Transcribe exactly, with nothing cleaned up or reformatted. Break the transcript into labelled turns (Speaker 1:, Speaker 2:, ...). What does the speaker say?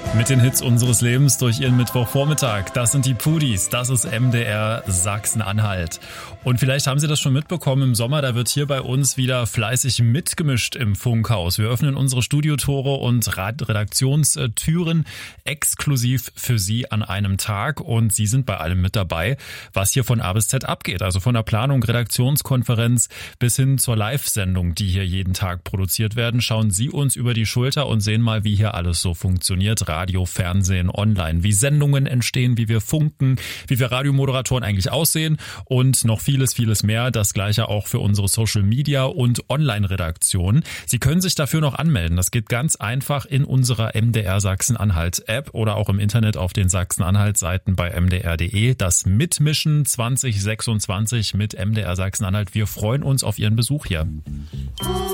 Speaker 1: Mit den Hits unseres Lebens durch ihren Mittwochvormittag. Das sind die Pudis, das ist M D R Sachsen-Anhalt. Und vielleicht haben Sie das schon mitbekommen, im Sommer, da wird hier bei uns wieder fleißig mitgemischt im Funkhaus. Wir öffnen unsere Studiotore und Redaktionstüren exklusiv für Sie an einem Tag. Und Sie sind bei allem mit dabei, was hier von A bis Z abgeht. Also von der Planung, Redaktionskonferenz bis hin zur Live-Sendung, die hier jeden Tag produziert werden. Schauen Sie uns über die Schulter und sehen mal, wie hier alles so funktioniert. Radio, Fernsehen, online, wie Sendungen entstehen, wie wir funken, wie wir Radiomoderatoren eigentlich aussehen und noch vieles, vieles mehr. Das gleiche auch für unsere Social Media und Online-Redaktion. Sie können sich dafür noch anmelden. Das geht ganz einfach in unserer M D R Sachsen-Anhalt App oder auch im Internet auf den Sachsen-Anhalt-Seiten bei m d r punkt d e. Das Mitmischen zwanzig sechsundzwanzig mit M D R Sachsen-Anhalt. Wir freuen uns auf Ihren Besuch hier.